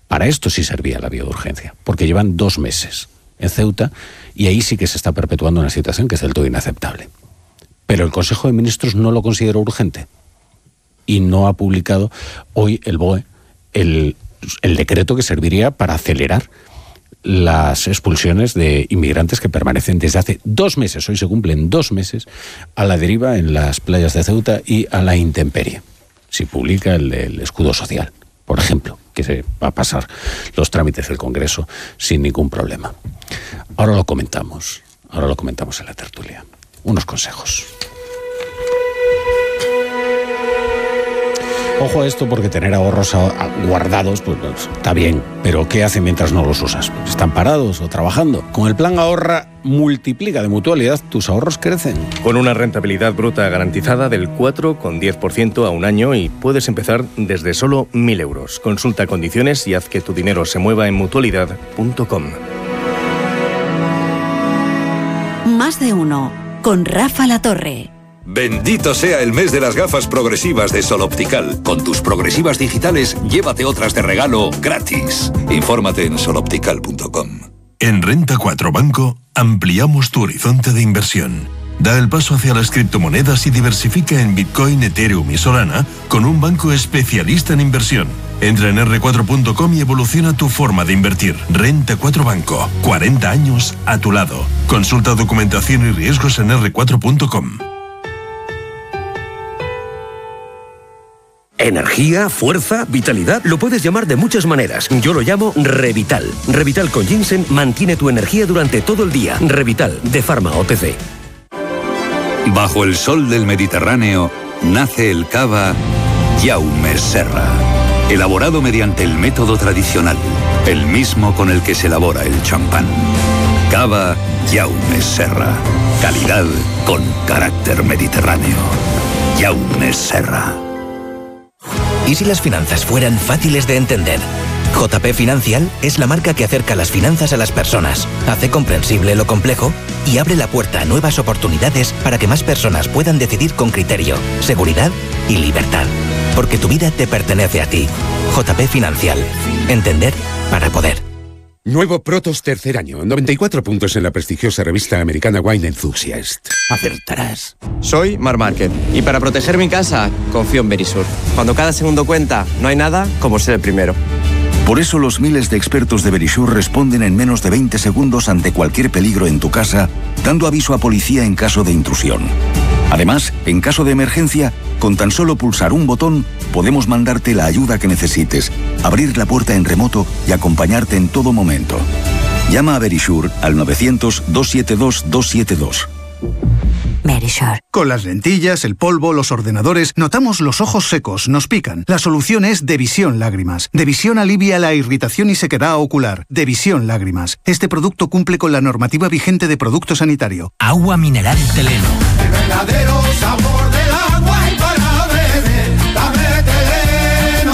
Para esto sí servía la vía de urgencia, porque llevan 2 meses en Ceuta y ahí sí que se está perpetuando una situación que es del todo inaceptable. Pero el Consejo de Ministros no lo consideró urgente y no ha publicado hoy el BOE el decreto que serviría para acelerar las expulsiones de inmigrantes que permanecen desde hace 2 meses, hoy se cumplen 2 meses, a la deriva en las playas de Ceuta y a la intemperie. Si publica el escudo social, por ejemplo, que se va a pasar los trámites del Congreso sin ningún problema. Ahora lo comentamos en la tertulia. Unos consejos. Ojo a esto, porque tener ahorros guardados pues está bien, pero ¿qué hacen mientras no los usas? ¿Están parados o trabajando? Con el plan Ahorra Multiplica de Mutualidad, tus ahorros crecen. Con una rentabilidad bruta garantizada del 4,10% a un año y puedes empezar desde solo 1.000 euros. Consulta condiciones y haz que tu dinero se mueva en mutualidad.com. Más de uno, con Rafa Latorre. Bendito sea el mes de las gafas progresivas de Sol Optical. Con tus progresivas digitales, llévate otras de regalo gratis. Infórmate en soloptical.com. En Renta 4 Banco ampliamos tu horizonte de inversión. Da el paso hacia las criptomonedas y diversifica en Bitcoin, Ethereum y Solana con un banco especialista en inversión. Entra en r4.com y evoluciona tu forma de invertir. Renta 4 Banco, 40 años a tu lado. Consulta documentación y riesgos en r4.com. Energía, fuerza, vitalidad, lo puedes llamar de muchas maneras. Yo lo llamo Revital. Revital con ginseng mantiene tu energía durante todo el día. Revital, de Pharma OTC. Bajo el sol del Mediterráneo nace el cava Jaume Serra. Elaborado mediante el método tradicional, el mismo con el que se elabora el champán. Cava Jaume Serra. Calidad con carácter mediterráneo. Jaume Serra. ¿Y si las finanzas fueran fáciles de entender? JP Financial es la marca que acerca las finanzas a las personas, hace comprensible lo complejo y abre la puerta a nuevas oportunidades para que más personas puedan decidir con criterio, seguridad y libertad. Porque tu vida te pertenece a ti. JP Financial. Entender para poder. Nuevo Protos tercer año, 94 puntos en la prestigiosa revista americana Wine Enthusiast. Acertarás. Soy Marc Márquez y para proteger mi casa confío en Verisur. Cuando cada segundo cuenta, no hay nada como ser el primero. Por eso los miles de expertos de Verisur responden en menos de 20 segundos ante cualquier peligro en tu casa, dando aviso a policía en caso de intrusión. Además, en caso de emergencia, con tan solo pulsar un botón, podemos mandarte la ayuda que necesites, abrir la puerta en remoto y acompañarte en todo momento. Llama a Verisur al 900-272-272. Verisur. Con las lentillas, el polvo, los ordenadores, notamos los ojos secos, nos pican. La solución es Devisión Lágrimas. Devisión alivia la irritación y sequedad ocular. Devisión Lágrimas. Este producto cumple con la normativa vigente de producto sanitario. Agua mineral Teleno. El verdadero sabor del agua y para beber, dame Teleno.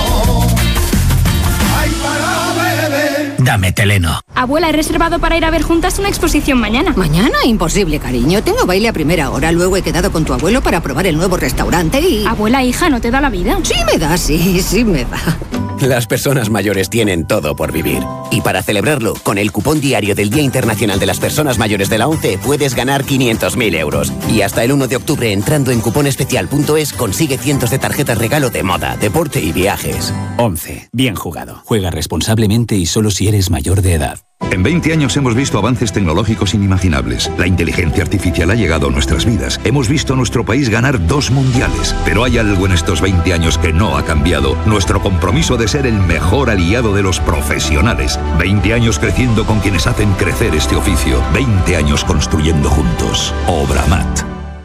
Ay, para beber. Dame Teleno. Abuela, he reservado para ir a ver juntas una exposición mañana. ¿Mañana? Imposible, cariño. Tengo baile a primera hora. Luego he quedado con tu abuelo para probar el nuevo restaurante y... Abuela, hija, ¿no te da la vida? Sí me da, sí me da. Las personas mayores tienen todo por vivir. Y para celebrarlo, con el cupón diario del Día Internacional de las Personas Mayores de la ONCE puedes ganar 500.000 euros. Y hasta el 1 de octubre, entrando en cuponespecial.es, consigue cientos de tarjetas regalo de moda, deporte y viajes. ONCE. Bien jugado. Juega responsablemente y solo si eres mayor de edad. En 20 años hemos visto avances tecnológicos inimaginables. La inteligencia artificial ha llegado a nuestras vidas. Hemos visto a nuestro país ganar 2 mundiales. Pero hay algo en estos 20 años que no ha cambiado. Nuestro compromiso de ser el mejor aliado de los profesionales. 20 años creciendo con quienes hacen crecer este oficio. 20 años construyendo juntos. Obramat.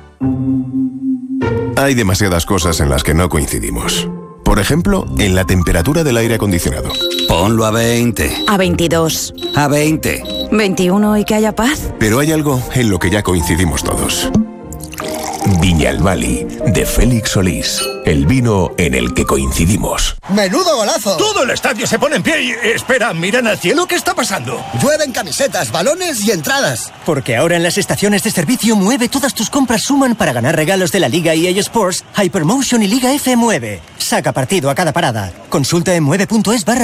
Hay demasiadas cosas en las que no coincidimos. Por ejemplo, en la temperatura del aire acondicionado. Ponlo a 20. A 22. A 20. 21 y que haya paz. Pero hay algo en lo que ya coincidimos todos. Viñalbali, de Félix Solís. El vino en el que coincidimos. ¡Menudo golazo! Todo el estadio se pone en pie y... Espera, miran al cielo, ¿qué está pasando? Llueven camisetas, balones y entradas. Porque ahora en las estaciones de servicio Mueve todas tus compras suman para ganar regalos de la Liga EA Sports, Hypermotion y Liga F Mueve. Saca partido a cada parada. Consulta en mueve.es/.